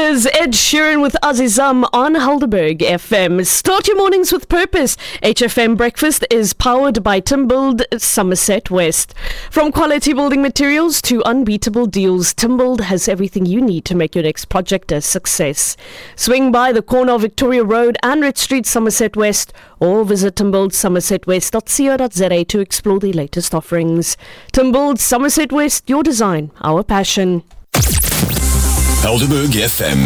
is Ed Sheeran with Azizam on Helderberg FM. Start your mornings with purpose. HFM Breakfast is powered by Timbuld Somerset West. From quality building materials to unbeatable deals, Timbuld has everything you need to make your next project a success. Swing by the corner of Victoria Road and Red Street, Somerset West, or visit timbuldssomersetwest.co.za to explore the latest offerings. Timbuld Somerset West, your design, our passion. Helderberg FM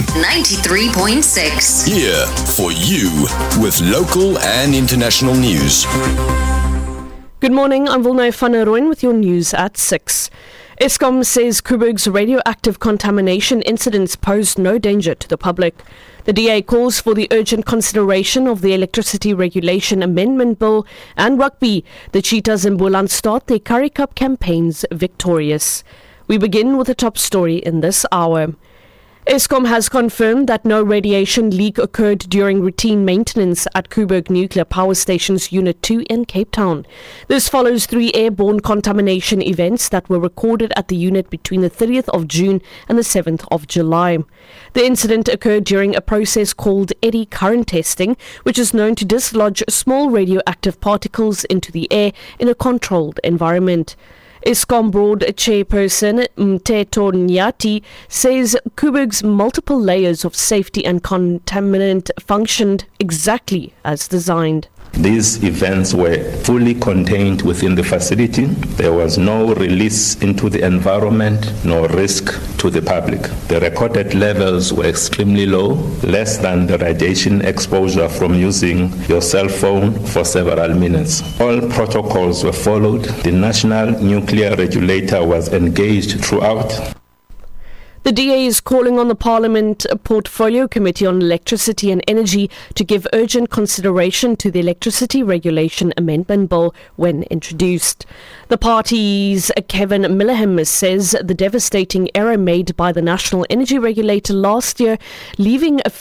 93.6. here for you with local and international news. Good morning, I'm Wilna van der Rooyen with your news at 6. Eskom says Koeberg's radioactive contamination incidents pose no danger to the public. The DA calls for the urgent consideration of the Electricity Regulation Amendment Bill, and rugby. The Cheetahs in Boland start their Currie Cup campaigns victorious. We begin with the top story in this hour. Eskom has confirmed that no radiation leak occurred during routine maintenance at Koeberg Nuclear Power Station's Unit 2 in Cape Town. This follows 3 airborne contamination events that were recorded at the unit between the 30th of June and the 7th of July. The incident occurred during a process called eddy current testing, which is known to dislodge small radioactive particles into the air in a controlled environment. Eskom Board Chairperson Mteto Nyati says Koeberg's multiple layers of safety and contaminant functioned exactly as designed. These events were fully contained within the facility. There was no release into the environment, no risk to the public. The recorded levels were extremely low, less than the radiation exposure from using your cell phone for several minutes. All protocols were followed. The National Nuclear Regulator was engaged throughout. The DA is calling on the Parliament Portfolio Committee on Electricity and Energy to give urgent consideration to the Electricity Regulation Amendment Bill when introduced. The party's Kevin Milleham says the devastating error made by the National Energy Regulator last year, leaving a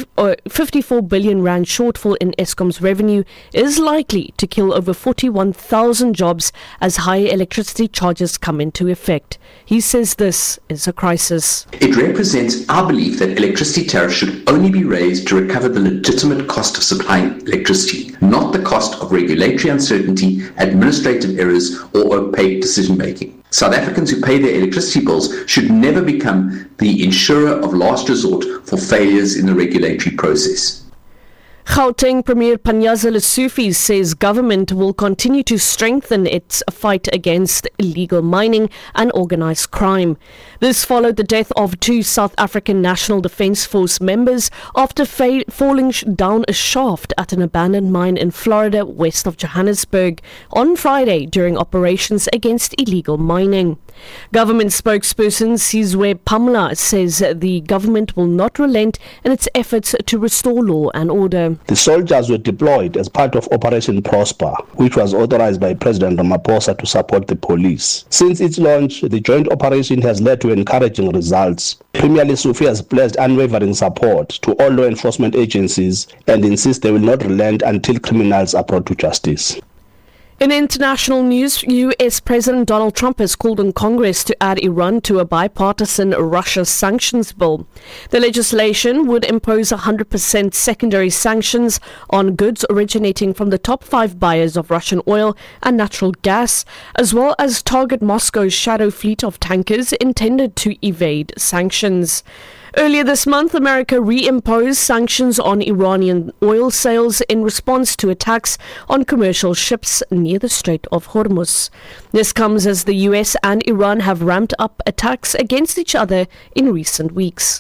54 billion rand shortfall in Eskom's revenue, is likely to kill over 41,000 jobs as higher electricity charges come into effect. He says this is a crisis. It represents our belief that electricity tariffs should only be raised to recover the legitimate cost of supplying electricity, not the cost of regulatory uncertainty, administrative errors, or opaque decision-making. South Africans who pay their electricity bills should never become the insurer of last resort for failures in the regulatory process. Gauteng Premier Panyaza Lesufi says government will continue to strengthen its fight against illegal mining and organised crime. This followed the death of 2 South African National Defence Force members after falling down a shaft at an abandoned mine in Florida, west of Johannesburg, on Friday during operations against illegal mining. Government spokesperson Sizwe Pamela says the government will not relent in its efforts to restore law and order. The soldiers were deployed as part of Operation Prosper, which was authorized by President Ramaphosa to support the police. Since its launch, the joint operation has led to encouraging results. Premier Lesufi has pledged unwavering support to all law enforcement agencies and insists they will not relent until criminals are brought to justice. In international news, U.S. President Donald Trump has called on Congress to add Iran to a bipartisan Russia sanctions bill. The legislation would impose 100% secondary sanctions on goods originating from the top 5 buyers of Russian oil and natural gas, as well as target Moscow's shadow fleet of tankers intended to evade sanctions. Earlier this month, America reimposed sanctions on Iranian oil sales in response to attacks on commercial ships near the Strait of Hormuz. This comes as the US and Iran have ramped up attacks against each other in recent weeks.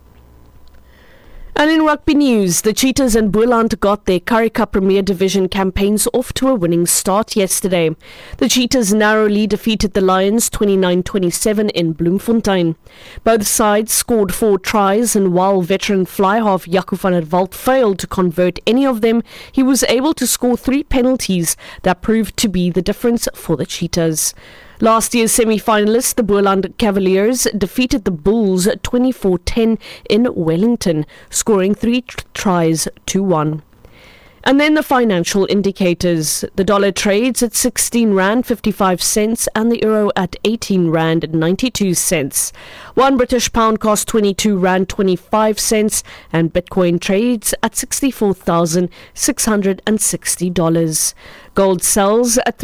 And in rugby news, the Cheetahs and Boland got their Currie Cup Premier Division campaigns off to a winning start yesterday. The Cheetahs narrowly defeated the Lions 29-27 in Bloemfontein. Both sides scored 4 tries, and while veteran fly-half Jaco van der Walt failed to convert any of them, he was able to score 3 penalties that proved to be the difference for the Cheetahs. Last year's semi-finalists, the Boland Cavaliers, defeated the Bulls 24-10 in Wellington, scoring 3 tries to 1. And then the financial indicators. The dollar trades at 16 Rand 55 cents and the euro at 18 Rand 92 cents. One British pound costs 22 Rand 25 cents and Bitcoin trades at $64,660. Gold sells at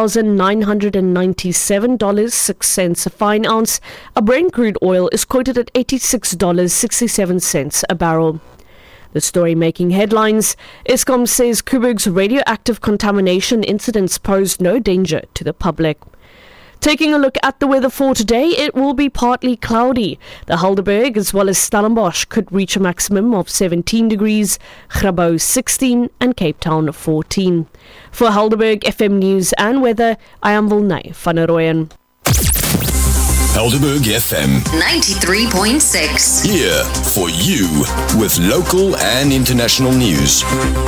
$3,997.06 a fine ounce. A Brent crude oil is quoted at $86.67 a barrel. The story making headlines. Eskom says Koeberg's radioactive contamination incidents pose no danger to the public. Taking a look at the weather for today, it will be partly cloudy. The Helderberg as well as Stellenbosch could reach a maximum of 17 degrees, Grabouw 16 and Cape Town 14. For Helderberg FM News and Weather, I am Volney van der Rooyen. Helderberg FM 93.6. here for you with local and international news.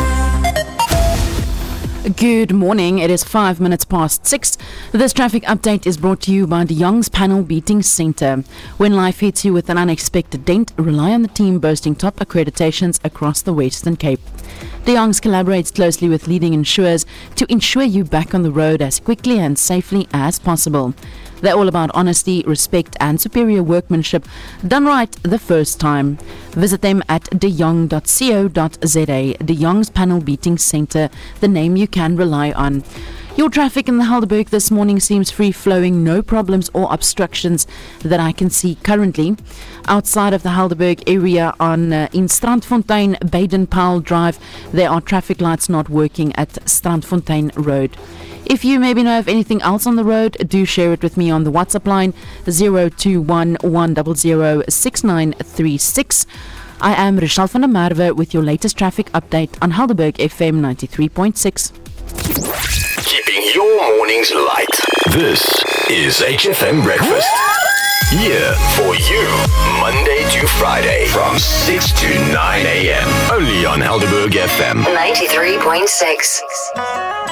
Good morning. It is 5 minutes past 6. This traffic update is brought to you by De Jong's Panel Beating Centre. When life hits you with an unexpected dent, rely on the team boasting top accreditations across the Western Cape. De Jong's collaborates closely with leading insurers to ensure you back on the road as quickly and safely as possible. They're all about honesty, respect and superior workmanship done right the first time. Visit them at dejong.co.za. De Jong's Panel Beating Centre, the name you can rely on. Your traffic in the Helderberg this morning seems free-flowing, no problems or obstructions that I can see currently. Outside of the Helderberg area in Strandfontein, Baden-Powell Drive, there are traffic lights not working at Strandfontein Road. If you maybe know of anything else on the road, do share it with me on the WhatsApp line 021-100-6936. I am Rochelle van der Merwe with your latest traffic update on Helderberg FM 93.6. Keeping your mornings light. This is HFM Breakfast. Here for you, Monday to Friday from 6 to 9 a.m. Only on Helderberg FM 93.6.